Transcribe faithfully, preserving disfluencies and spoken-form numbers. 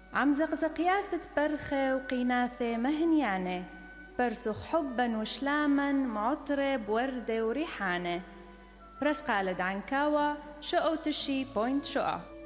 عم زقزقياثة برخة وقيناثة مهنيانة، برسخ حبا وشلاما معطرة بوردة وريحانة. برسقة على دعنكاوا شقو تشي بوينت شقا.